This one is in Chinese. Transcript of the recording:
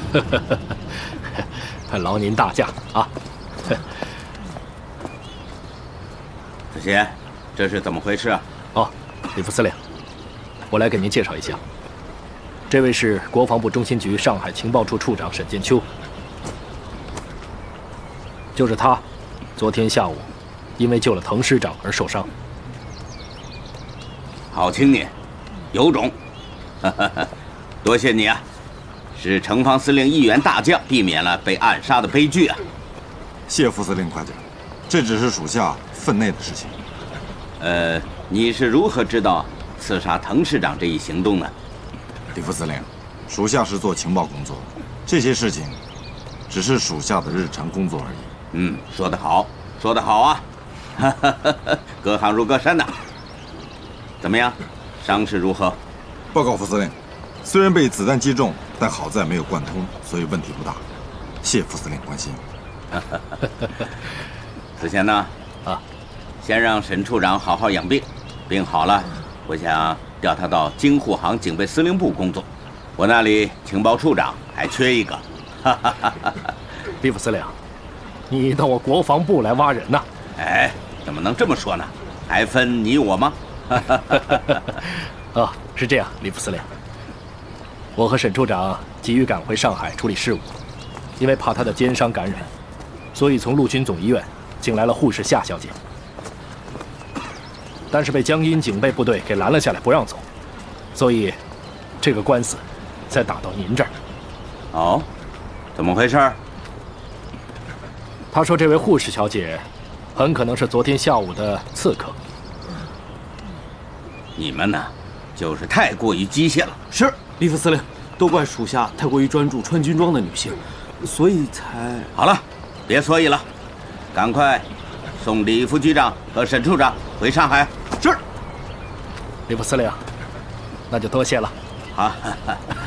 劳您大驾啊！ 子贤，这是怎么回事啊？ 哦，李副司令，我来给您介绍一下，这位是国防部中心局上海情报处处长沈建秋，就是他，昨天下午因为救了滕师长而受伤。 好青年，有种！多谢你啊，是城防司令一员大将，避免了被暗杀的悲剧啊！ 谢副司令夸奖，这只是属下分内的事情。 你是如何知道刺杀滕师长这一行动呢？ 李副司令，属下是做情报工作，这些事情只是属下的日常工作而已。 说得好，说得好啊！各行如各山呐。怎么样，伤势如何？ 报告副司令，虽然被子弹击中，但好在没有贯通，所以问题不大。谢副司令关心。 子贤呢？ 啊， 先让沈处长好好养病，病好了，我想调他到京沪杭警备司令部工作。我那里情报处长还缺一个。 李副司令，你到我国防部来挖人呐？ 哎，怎么能这么说呢？还分你我吗？ 哦，是这样，李副司令，我和沈处长急于赶回上海处理事务，因为怕他的肩伤感染，所以从陆军总医院请来了护士夏小姐，但是被江阴警备部队给拦了下来，不让走，所以这个官司才打到您这儿。 哦，怎么回事？ 他说这位护士小姐很可能是昨天下午的刺客。 你们呢，就是太过于机械了。 是，李副司令，都怪属下太过于专注穿军装的女性，所以才…… 好了，别所以了，赶快送李副局长和沈处长回上海。 是， 李副司令，那就多谢了。 好。